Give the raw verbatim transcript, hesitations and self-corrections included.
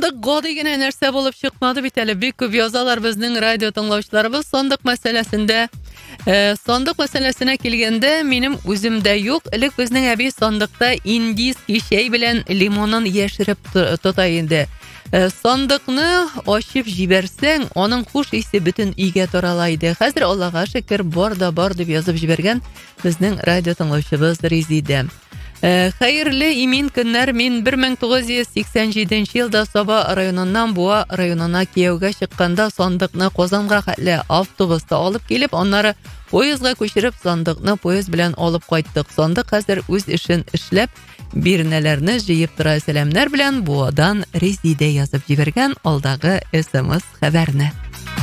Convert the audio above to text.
Сондык гади генә нәрсә булып чыкмады бит әле. Бик күп язалар безнең радио тыңлаучыларыбыз сондык мәсьәләсендә. Э, сондык мәсьәләсенә килгәндә, минем үземдә юк. Элек безнең әби сондыкта индийский чәй белән лимонын яшереп тота инде. Э, сондыкны ачып җибәрсәң, аның хуш исе бөтен өйгә тарала иде. Хәзер Аллага шөкер, бар да бар дип язып җибәргән безнең радио тыңлаучыбыз Резидә. Э, хәерле имин көннәр. Мин бер мең тугыз йөз сиксән җиденче елда Саба районыннан Буа районына кияүгә чыкканда сондыкны Казанга хәтле автобуста алып килеп, аннары поездга күчереп, сондыкны поезд белән алып кайттык. Сондык хәзер үз эшен эшләп, бирнәләрне җыеп тора. Сәламнәр белән Буадан Резидә язып җибәргән алдагы эс эм эс хәбәрне.